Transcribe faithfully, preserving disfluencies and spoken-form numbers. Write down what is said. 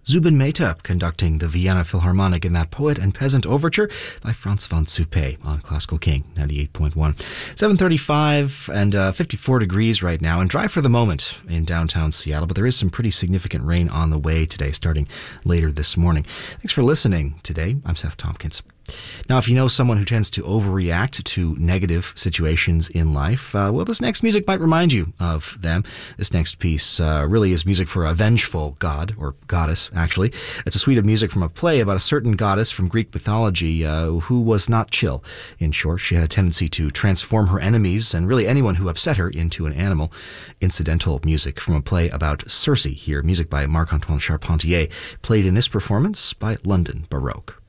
Zubin Mehta conducting the Vienna Philharmonic in that Poet and Peasant Overture by Franz von Suppé on Classical King ninety-eight point one. seven thirty-five and uh, fifty-four degrees right now, and dry for the moment in downtown Seattle, but there is some pretty significant rain on the way today, starting later this morning. Thanks for listening today. I'm Seth Tompkins. Now, if you know someone who tends to overreact to negative situations in life, uh, well, this next music might remind you of them. This next piece uh, really is music for a vengeful god, or goddess, actually. It's a suite of music from a play about a certain goddess from Greek mythology uh, who was not chill. In short, she had a tendency to transform her enemies and really anyone who upset her into an animal. Incidental music from a play about Circe here, music by Marc-Antoine Charpentier, played in this performance by London Baroque.